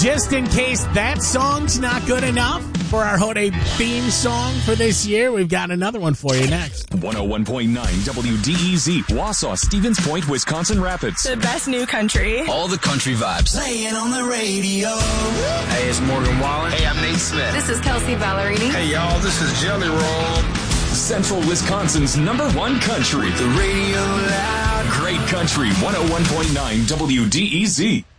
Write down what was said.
just in case that song's not good enough for our Holiday theme song for this year, we've got another one for you next. 101.9 WDEZ, Wausau, Stevens Point, Wisconsin Rapids. The best new country. All the country vibes. Playing on the radio. Hey, it's Morgan Wallen. Hey, I'm Nate Smith. This is Kelsey Ballerini. Hey, y'all, this is Jelly Roll. Central Wisconsin's #1 country. The radio loud. Great country, 101.9 WDEZ.